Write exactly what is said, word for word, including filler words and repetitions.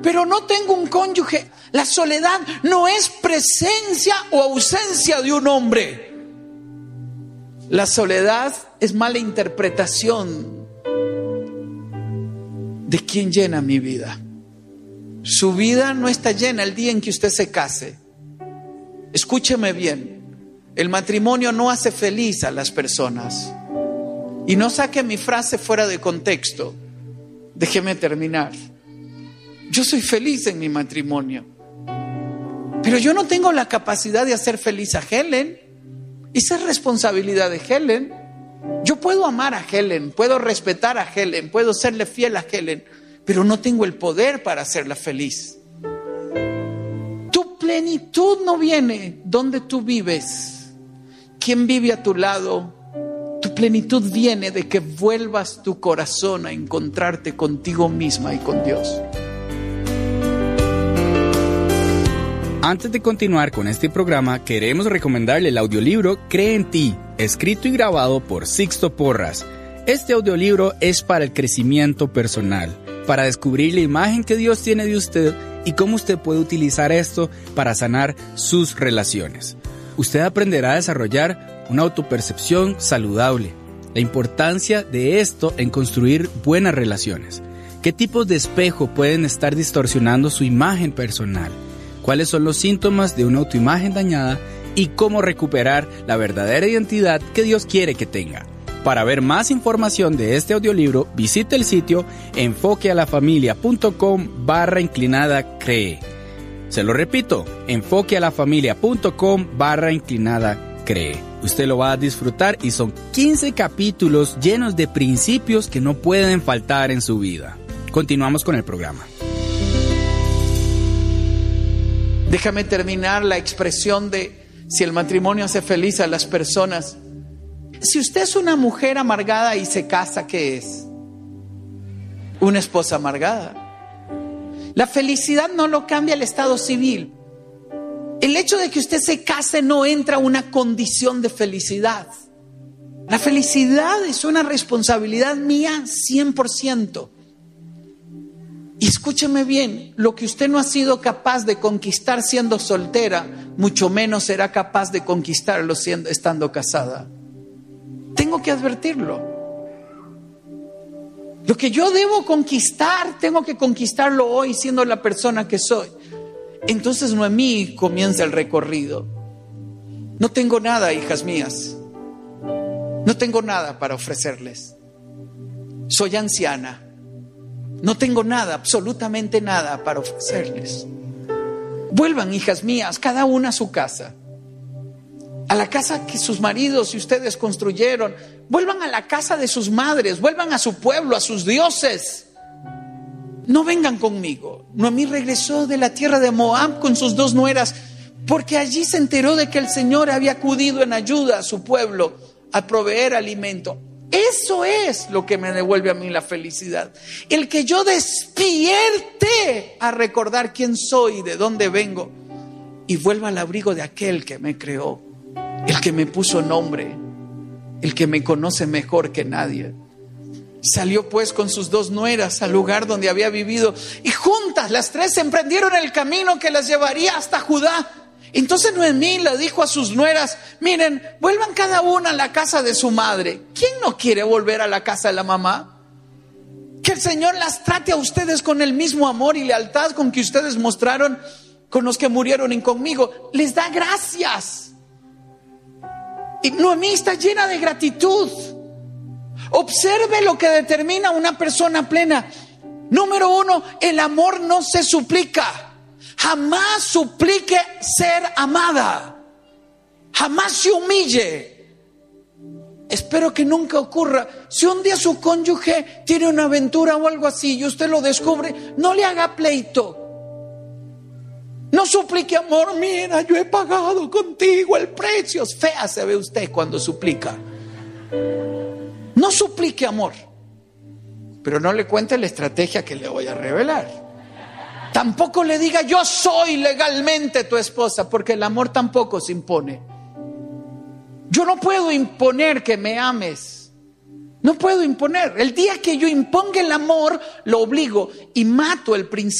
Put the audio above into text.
pero no tengo un cónyuge. La soledad no es presencia o ausencia de un hombre. La soledad es mala interpretación de quién llena mi vida. Su vida no está llena el día en que usted se case. Escúcheme bien, el matrimonio no hace feliz a las personas. Y no saque mi frase fuera de contexto. Déjeme terminar. Yo soy feliz en mi matrimonio, pero yo no tengo la capacidad de hacer feliz a Helen. Esa es responsabilidad de Helen. Yo puedo amar a Helen, puedo respetar a Helen, puedo serle fiel a Helen, pero no tengo el poder para hacerla feliz. Tu plenitud no viene donde tú vives, quién vive a tu lado. Tu plenitud viene de que vuelvas tu corazón a encontrarte contigo misma y con Dios. Antes de continuar con este programa, queremos recomendarle el audiolibro Cree en Ti, escrito y grabado por Sixto Porras. Este audiolibro es para el crecimiento personal, para descubrir la imagen que Dios tiene de usted y cómo usted puede utilizar esto para sanar sus relaciones. Usted aprenderá a desarrollar una autopercepción saludable, la importancia de esto en construir buenas relaciones, qué tipos de espejo pueden estar distorsionando su imagen personal, cuáles son los síntomas de una autoimagen dañada y cómo recuperar la verdadera identidad que Dios quiere que tenga. Para ver más información de este audiolibro, visite el sitio enfoquealafamilia.com barra inclinada cree. Se lo repito, enfoquealafamilia.com barra inclinada cree. Usted lo va a disfrutar y son quince capítulos llenos de principios que no pueden faltar en su vida. Continuamos con el programa. Déjame terminar la expresión de si el matrimonio hace feliz a las personas. Si usted es una mujer amargada y se casa, ¿qué es? Una esposa amargada. La felicidad no lo cambia el estado civil. El hecho de que usted se case no entra a una condición de felicidad. La felicidad es una responsabilidad mía cien por ciento. Y escúcheme bien, lo que usted no ha sido capaz de conquistar siendo soltera, mucho menos será capaz de conquistarlo siendo, estando casada. Tengo que advertirlo. Lo que yo debo conquistar, tengo que conquistarlo hoy siendo la persona que soy. Entonces Noemí comienza el recorrido. No tengo nada, hijas mías. No tengo nada para ofrecerles. Soy anciana. No tengo nada, absolutamente nada para ofrecerles. Vuelvan, hijas mías, cada una a su casa. A la casa que sus maridos y ustedes construyeron. Vuelvan a la casa de sus madres. Vuelvan a su pueblo, a sus dioses. No vengan conmigo. Noemí regresó de la tierra de Moab con sus dos nueras, porque allí se enteró de que el Señor había acudido en ayuda a su pueblo a proveer alimento. Eso es lo que me devuelve a mí la felicidad. El que yo despierte a recordar quién soy y de dónde vengo y vuelva al abrigo de aquel que me creó, el que me puso nombre, el que me conoce mejor que nadie. Salió pues con sus dos nueras al lugar donde había vivido y juntas las tres emprendieron el camino que las llevaría hasta Judá. Entonces Noemí le dijo a sus nueras: miren, vuelvan cada una a la casa de su madre. ¿Quién no quiere volver a la casa de la mamá? Que el Señor las trate a ustedes con el mismo amor y lealtad con que ustedes mostraron con los que murieron y conmigo. Les da gracias. Y Noemí está llena de gratitud. Observe lo que determina una persona plena. Número uno, el amor no se suplica. Jamás suplique ser amada. Jamás se humille. Espero que nunca ocurra. Si un día su cónyuge tiene una aventura o algo así y usted lo descubre, no le haga pleito. No suplique amor. Mira, yo he pagado contigo el precio. Fea se ve usted cuando suplica. No suplique amor. Pero no le cuente la estrategia que le voy a revelar. Tampoco le diga yo soy legalmente tu esposa, porque el amor tampoco se impone. Yo no puedo imponer que me ames. No puedo imponer. El día que yo imponga el amor, lo obligo y mato el principio